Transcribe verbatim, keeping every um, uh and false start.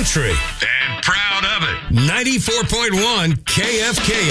country. And proud of it. ninety-four point one K F K